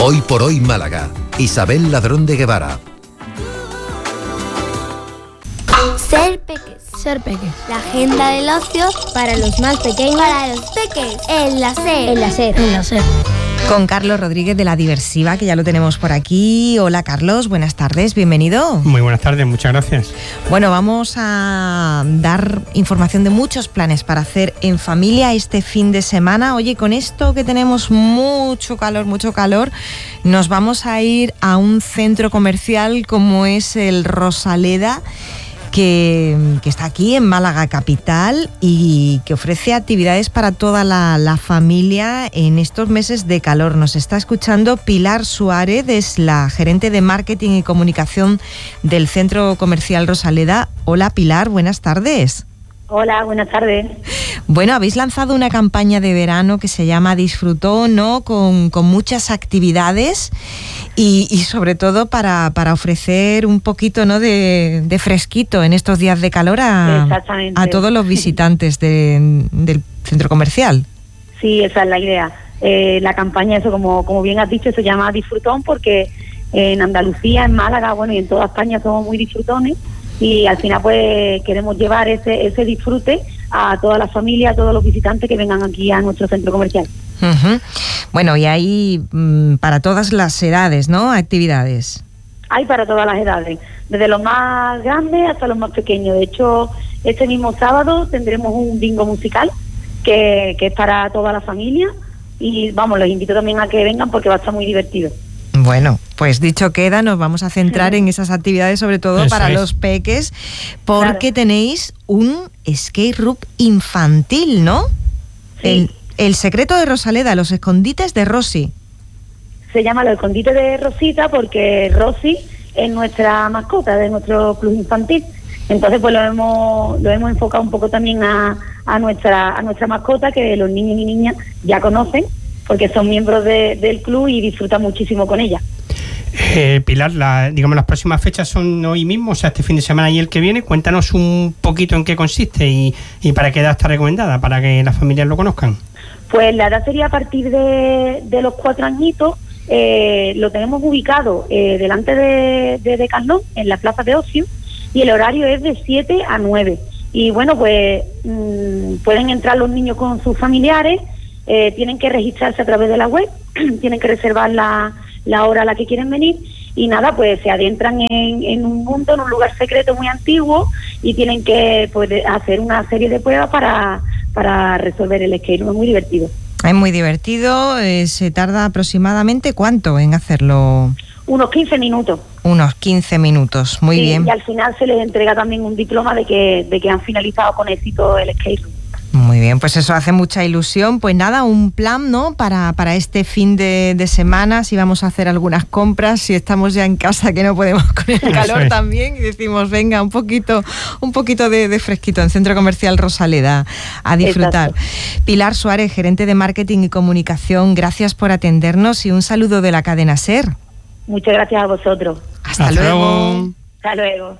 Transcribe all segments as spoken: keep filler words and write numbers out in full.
Hoy por hoy Málaga. Isabel Ladrón de Guevara. Ser peques. Ser peques. La agenda del ocio para los más pequeños. Para los peques. El láser. El láser. El láser. Con Carlos Rodríguez de La Diversiva, que ya lo tenemos por aquí. Hola Carlos, buenas tardes, bienvenido. Muy buenas tardes, muchas gracias. Bueno, vamos a dar información de muchos planes para hacer en familia este fin de semana. Oye, con esto que tenemos mucho calor, mucho calor, nos vamos a ir a un centro comercial como es el Rosaleda, Que, que está aquí en Málaga capital y que ofrece actividades para toda la, la familia en estos meses de calor. Nos está escuchando Pilar Suárez, es la gerente de marketing y comunicación del Centro Comercial Rosaleda. Hola Pilar, buenas tardes. Hola, buenas tardes. Bueno, habéis lanzado una campaña de verano que se llama Disfrutó, ¿no? Con, con muchas actividades y, y sobre todo para, para ofrecer un poquito, ¿no? de, de fresquito en estos días de calor a, a todos los visitantes de, del centro comercial. Sí, esa es la idea. Eh, la campaña, eso como, como bien has dicho, se llama Disfrutón porque en Andalucía, en Málaga, bueno, y en toda España somos muy disfrutones. Y al final pues queremos llevar ese ese disfrute a toda la familia, a todos los visitantes que vengan aquí a nuestro centro comercial. Uh-huh. Bueno, y hay mmm, para todas las edades, ¿no? Actividades. Hay para todas las edades, desde los más grandes hasta los más pequeños. De hecho, este mismo sábado tendremos un bingo musical que, que es para toda la familia y vamos, los invito también a que vengan porque va a estar muy divertido. Bueno, pues dicho queda, nos vamos a centrar en esas actividades, sobre todo Eso para es. los peques, porque claro. tenéis un escape room infantil, ¿no? Sí. El, el secreto de Rosaleda, los escondites de Rosy. Se llama los escondites de Rosita porque Rosy es nuestra mascota de nuestro club infantil. Entonces, pues lo hemos lo hemos enfocado un poco también a, a nuestra a nuestra mascota que los niños y niñas ya conocen, porque son miembros de, del club y disfrutan muchísimo con ella. Eh, Pilar, la, digamos las próximas fechas son hoy mismo, o sea, este fin de semana y el que viene. Cuéntanos un poquito en qué consiste y, y para qué edad está recomendada, para que las familias lo conozcan. Pues la edad sería a partir de, de los cuatro añitos. Eh, lo tenemos ubicado eh, delante de, de Decathlon, en la plaza de ocio, y el horario es de siete a nueve. Y bueno, pues mmm, pueden entrar los niños con sus familiares. Eh, tienen que registrarse a través de la web, tienen que reservar la, la hora a la que quieren venir y nada, pues se adentran en, en un mundo, en un lugar secreto muy antiguo y tienen que pues, hacer una serie de pruebas para, para resolver el escape room. Es muy divertido. Es muy divertido, eh, se tarda aproximadamente ¿cuánto en hacerlo? Unos quince minutos. Unos quince minutos, muy sí, bien. Y al final se les entrega también un diploma de que, de que han finalizado con éxito el escape room. Muy bien, pues eso hace mucha ilusión. Pues nada, un plan, ¿no? Para, para este fin de, de semana, si vamos a hacer algunas compras, si estamos ya en casa que no podemos con el calor también, y decimos, venga, un poquito, un poquito de, de fresquito en Centro Comercial Rosaleda a disfrutar. Exacto. Pilar Suárez, gerente de marketing y comunicación, gracias por atendernos y un saludo de la cadena SER. Muchas gracias a vosotros. Hasta, Hasta luego. luego. Hasta luego.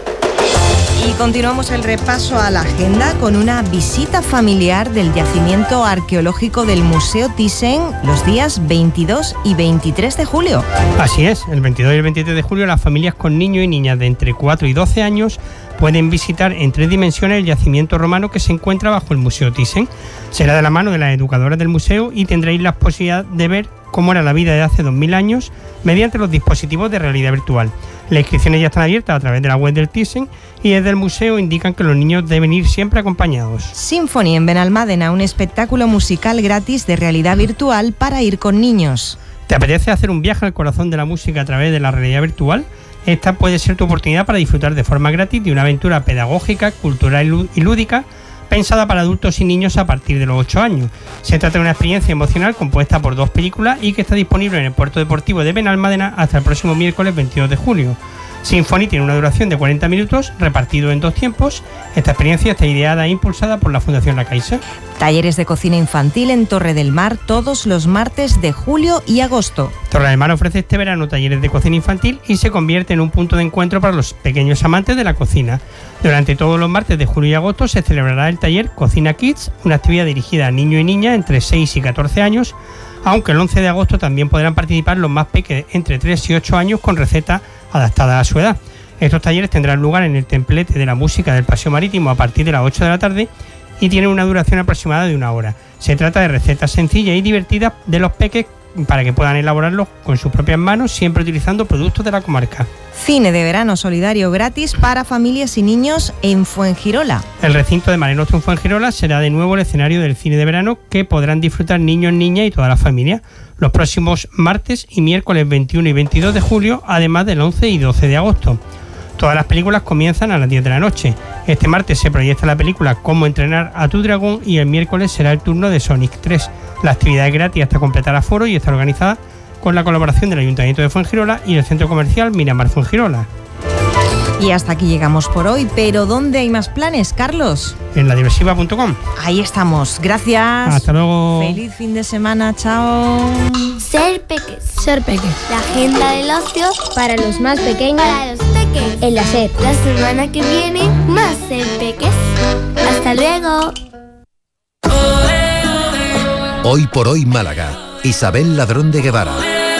Y continuamos el repaso a la agenda con una visita familiar del yacimiento arqueológico del Museo Thyssen los días veintidós y veintitrés de julio. Así es, el veintidós y el veintitrés de julio las familias con niños y niñas de entre cuatro y doce años pueden visitar en tres dimensiones el yacimiento romano que se encuentra bajo el Museo Thyssen. Será de la mano de las educadoras del museo y tendréis la posibilidad de ver cómo era la vida de hace dos mil años mediante los dispositivos de realidad virtual. Las inscripciones ya están abiertas a través de la web del Thyssen y desde el museo indican que los niños deben ir siempre acompañados. Symphony en Benalmádena, un espectáculo musical gratis de realidad virtual para ir con niños. ¿Te apetece hacer un viaje al corazón de la música a través de la realidad virtual? Esta puede ser tu oportunidad para disfrutar de forma gratis de una aventura pedagógica, cultural y lúdica pensada para adultos y niños a partir de los ocho años. Se trata de una experiencia emocional compuesta por dos películas y que está disponible en el puerto deportivo de Benalmádena hasta el próximo miércoles veintidós de julio. Symphony tiene una duración de cuarenta minutos, repartido en dos tiempos. Esta experiencia está ideada e impulsada por la Fundación La Caixa. Talleres de cocina infantil en Torre del Mar todos los martes de julio y agosto. Torre del Mar ofrece este verano talleres de cocina infantil y se convierte en un punto de encuentro para los pequeños amantes de la cocina. Durante todos los martes de julio y agosto se celebrará el taller Cocina Kids, una actividad dirigida a niños y niñas entre seis y catorce años, aunque el once de agosto también podrán participar los más pequeños entre tres y ocho años con recetas adaptadas a su edad. Estos talleres tendrán lugar en el templete de la música del Paseo Marítimo a partir de las ocho de la tarde y tienen una duración aproximada de una hora. Se trata de recetas sencillas y divertidas de los peques para que puedan elaborarlos con sus propias manos, siempre utilizando productos de la comarca. Cine de verano solidario gratis para familias y niños en Fuengirola. El recinto de Mare Nostrum Fuengirola será de nuevo el escenario del cine de verano que podrán disfrutar niños, niñas y toda la familia los próximos martes y miércoles veintiuno y veintidós de julio, además del once y doce de agosto. Todas las películas comienzan a las diez de la noche. Este martes se proyecta la película Cómo entrenar a tu dragón y el miércoles será el turno de Sonic tres. La actividad es gratis hasta completar aforo y está organizada con la colaboración del Ayuntamiento de Fuengirola y el Centro Comercial Miramar Fuengirola. Y hasta aquí llegamos por hoy, pero ¿dónde hay más planes, Carlos? En la diversiva punto com. Ahí estamos, gracias. Hasta luego. Feliz fin de semana, chao. Ser peques. Ser peques. La agenda del ocio para los más pequeños. Para los peques. En la SER. La semana que viene, más Ser peques. Hasta luego. Hoy por hoy Málaga. Isabel Ladrón de Guevara.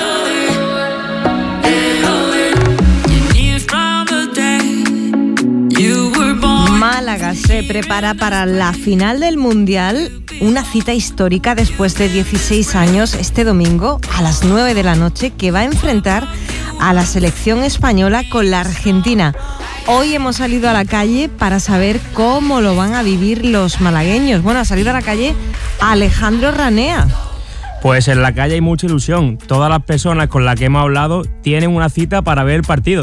Málaga se prepara para la final del Mundial, una cita histórica después de dieciséis años este domingo a las nueve de la noche que va a enfrentar a la selección española con la Argentina. Hoy hemos salido a la calle para saber cómo lo van a vivir los malagueños. Bueno, ha salido a la calle Alejandro Ranea. Pues en la calle hay mucha ilusión. Todas las personas con las que hemos hablado tienen una cita para ver el partido.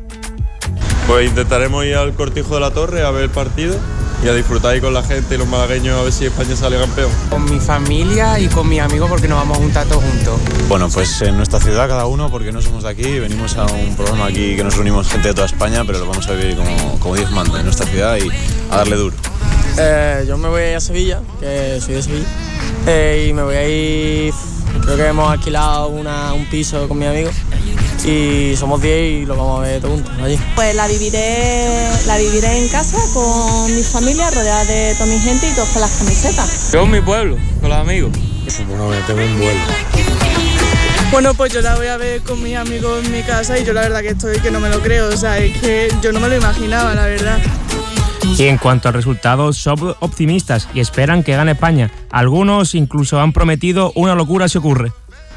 Pues intentaremos ir al Cortijo de la Torre a ver el partido y a disfrutar ahí con la gente y los malagueños a ver si España sale campeón. Con mi familia y con mis amigos porque nos vamos a juntar todos juntos. Bueno, pues en nuestra ciudad cada uno, porque no somos de aquí, venimos a un programa aquí que nos reunimos gente de toda España, pero lo vamos a vivir como, como Dios manda en nuestra ciudad y a darle duro. Eh, yo me voy a ir a Sevilla, que soy de Sevilla, eh, y me voy a ir, creo que hemos alquilado una, un piso con mis amigos. Y somos diez y lo vamos a ver todos juntos allí. Pues la viviré, la viviré en casa con mi familia, rodeada de toda mi gente y todos con las camisetas. Yo en mi pueblo, con los amigos. Bueno, tengo un vuelo. Bueno, pues yo la voy a ver con mis amigos en mi casa y yo la verdad que estoy que no me lo creo, o sea, es que yo no me lo imaginaba, la verdad. Y en cuanto al resultado, son optimistas y esperan que gane España. Algunos incluso han prometido una locura si ocurre.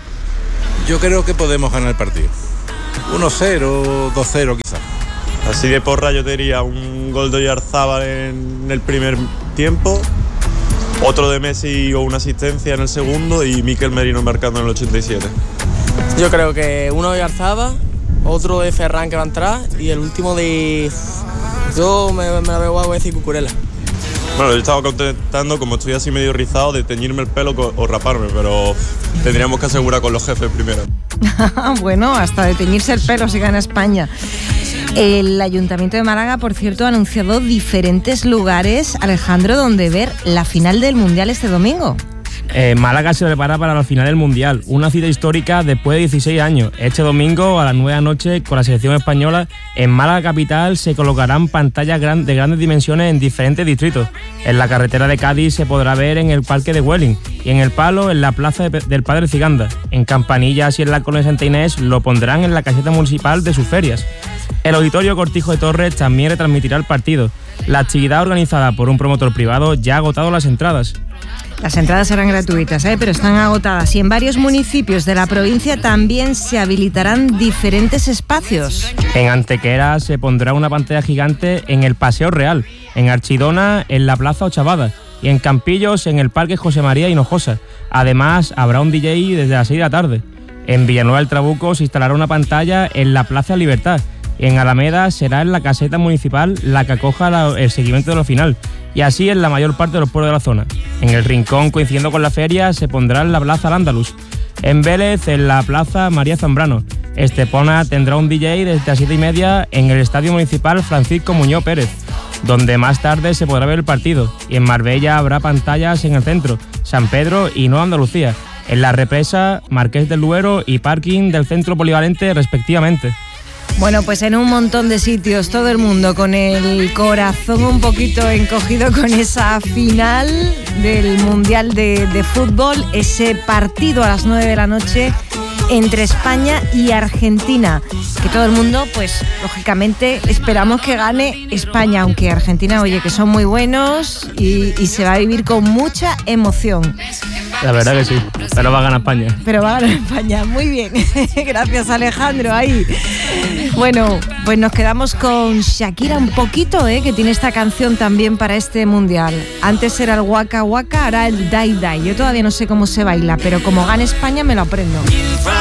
Yo creo que podemos ganar el partido. uno cero, dos cero quizás. Así de porra yo te diría un gol de Oyarzábal en el primer tiempo, otro de Messi o una asistencia en el segundo y Mikel Merino marcando en el ochenta y siete. Yo creo que uno de Oyarzábal, otro de Ferran que va a entrar y el último de... Yo me, me la veo a decir Cucurella. Bueno, yo estaba contentando, como estoy así medio rizado, de teñirme el pelo o raparme, pero tendríamos que asegurar con los jefes primero. Bueno, hasta de teñirse el pelo si gana España. El Ayuntamiento de Málaga, por cierto, ha anunciado diferentes lugares, Alejandro, donde ver la final del Mundial este domingo. Eh, Málaga se prepara para la final del Mundial, una cita histórica después de dieciséis años. Este domingo a las nueve de la noche con la selección española en Málaga capital se colocarán pantallas gran, de grandes dimensiones en diferentes distritos. En la carretera de Cádiz se podrá ver en el Parque de Huelin y en El Palo en la Plaza de, del Padre Ciganda. En Campanillas y en la Colonia Santa Inés lo pondrán en la caseta municipal de sus ferias. El Auditorio Cortijo de Torres también retransmitirá el partido. La actividad organizada por un promotor privado ya ha agotado las entradas. Las entradas serán gratuitas, ¿eh? pero están agotadas y en varios municipios de la provincia también se habilitarán diferentes espacios. En Antequera se pondrá una pantalla gigante en el Paseo Real, en Archidona en la Plaza Ochavada y en Campillos en el Parque José María Hinojosa. Además habrá un D J desde las seis de la tarde. En Villanueva del Trabuco se instalará una pantalla en la Plaza Libertad. Y en Alameda será en la caseta municipal la que acoja la, el seguimiento de la final, y así en la mayor parte de los pueblos de la zona. En el Rincón, coincidiendo con la feria, se pondrá en la Plaza Al-Ándalus. En Vélez, en la Plaza María Zambrano. Estepona tendrá un D J desde las siete y media en el Estadio Municipal Francisco Muñoz Pérez, donde más tarde se podrá ver el partido. Y en Marbella habrá pantallas en el centro, San Pedro y Nueva Andalucía, en la Represa, Marqués del Duero y Parking del Centro Polivalente respectivamente. Bueno, pues en un montón de sitios, todo el mundo con el corazón un poquito encogido con esa final del Mundial de, de Fútbol, ese partido a las nueve de la noche entre España y Argentina, que todo el mundo, pues lógicamente esperamos que gane España, aunque Argentina, oye, que son muy buenos y, y se va a vivir con mucha emoción. La verdad que sí, pero va a ganar España. Pero va a ganar España, muy bien. Gracias, Alejandro, ahí. Bueno, pues nos quedamos con Shakira un poquito, ¿eh? Que tiene esta canción también para este Mundial. Antes era el Waka Waka, ahora el Dai Dai. Yo todavía no sé cómo se baila, pero como gane España me lo aprendo.